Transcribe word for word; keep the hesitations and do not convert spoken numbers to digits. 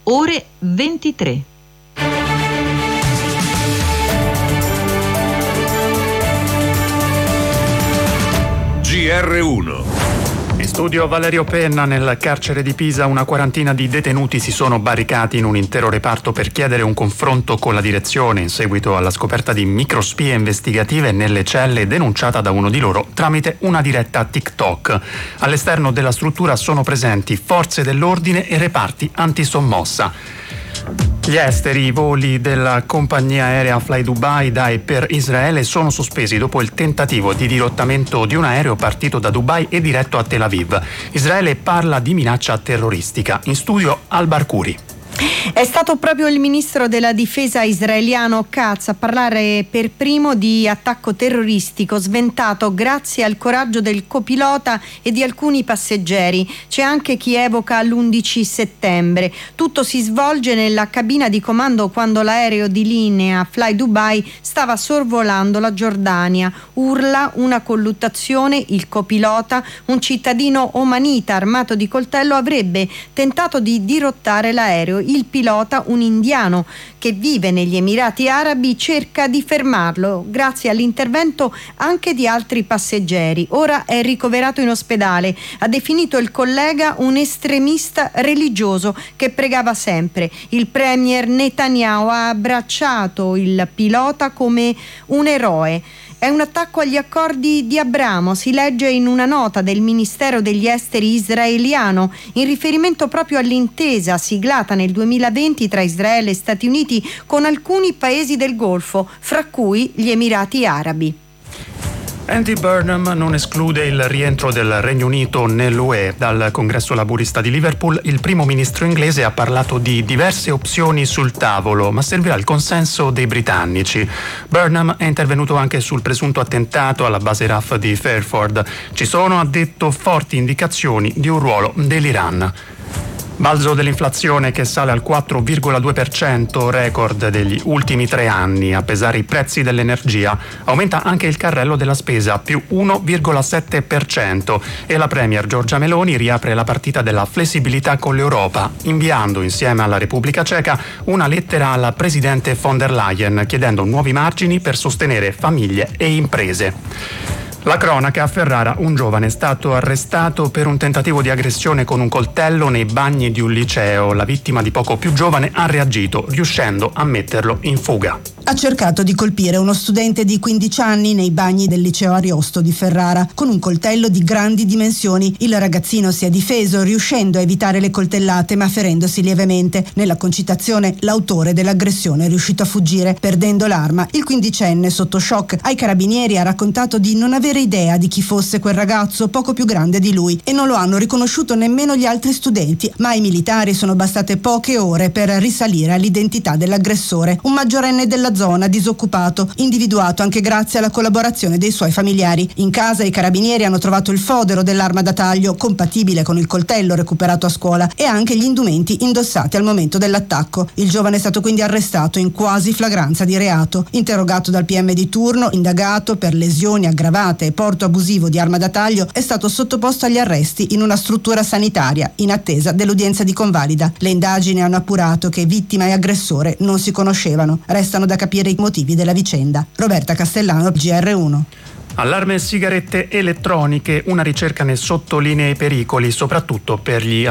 ore ventitré. G R uno. In studio Valerio Penna. Nel carcere di Pisa una quarantina di detenuti si sono barricati in un intero reparto per chiedere un confronto con la direzione in seguito alla scoperta di microspie investigative nelle celle denunciata da uno di loro tramite una diretta TikTok. All'esterno della struttura sono presenti forze dell'ordine e reparti antisommossa. Gli esteri, i voli della compagnia aerea Fly Dubai da e per Israele sono sospesi dopo il tentativo di dirottamento di un aereo partito da Dubai e diretto a Tel Aviv. Israele parla di minaccia terroristica. In studio Al Barcuri. È stato proprio il ministro della difesa israeliano Katz a parlare per primo di attacco terroristico sventato grazie al coraggio del copilota e di alcuni passeggeri. C'è anche chi evoca l'undici settembre. Tutto si svolge nella cabina di comando quando l'aereo di linea Fly Dubai stava sorvolando la Giordania. Urla una colluttazione, il copilota, un cittadino omanita armato di coltello, avrebbe tentato di dirottare l'aereo. Il pilota, un indiano che vive negli Emirati Arabi, cerca di fermarlo grazie all'intervento anche di altri passeggeri. Ora è ricoverato in ospedale. Ha definito il collega un estremista religioso che pregava sempre. Il premier Netanyahu ha abbracciato il pilota come un eroe. È un attacco agli accordi di Abramo, si legge in una nota del Ministero degli Esteri israeliano, in riferimento proprio all'intesa siglata nel duemilaventi tra Israele e Stati Uniti con alcuni paesi del Golfo, fra cui gli Emirati Arabi. Andy Burnham non esclude il rientro del Regno Unito nell'U E. Dal congresso laburista di Liverpool il primo ministro inglese ha parlato di diverse opzioni sul tavolo, ma servirà il consenso dei britannici. Burnham è intervenuto anche sul presunto attentato alla base R A F di Fairford. Ci sono, ha detto, forti indicazioni di un ruolo dell'Iran. Balzo dell'inflazione che sale al quattro virgola due per cento, record degli ultimi tre anni. A pesare i prezzi dell'energia aumenta anche il carrello della spesa, più uno virgola sette per cento, e la premier Giorgia Meloni riapre la partita della flessibilità con l'Europa, inviando insieme alla Repubblica Ceca una lettera alla presidente von der Leyen chiedendo nuovi margini per sostenere famiglie e imprese. La cronaca: a Ferrara un giovane è stato arrestato per un tentativo di aggressione con un coltello nei bagni di un liceo. La vittima, di poco più giovane, ha reagito riuscendo a metterlo in fuga. Ha cercato di colpire uno studente di quindici anni nei bagni del liceo Ariosto di Ferrara con un coltello di grandi dimensioni. Il ragazzino si è difeso riuscendo a evitare le coltellate ma ferendosi lievemente. Nella concitazione l'autore dell'aggressione è riuscito a fuggire perdendo l'arma. Il quindicenne, sotto shock ai carabinieri, ha raccontato di non avere idea di chi fosse quel ragazzo poco più grande di lui e non lo hanno riconosciuto nemmeno gli altri studenti, ma ai militari sono bastate poche ore per risalire all'identità dell'aggressore, un maggiorenne della zona, disoccupato, individuato anche grazie alla collaborazione dei suoi familiari. In casa i carabinieri hanno trovato il fodero dell'arma da taglio compatibile con il coltello recuperato a scuola e anche gli indumenti indossati al momento dell'attacco. Il giovane è stato quindi arrestato in quasi flagranza di reato, interrogato dal P M di turno, indagato per lesioni aggravate e porto abusivo di arma da taglio, è stato sottoposto agli arresti in una struttura sanitaria in attesa dell'udienza di convalida. Le indagini hanno appurato che vittima e aggressore non si conoscevano. Restano da capire i motivi della vicenda. Roberta Castellano, G R uno. Allarme sigarette elettroniche, una ricerca ne sottolinea i pericoli, soprattutto per gli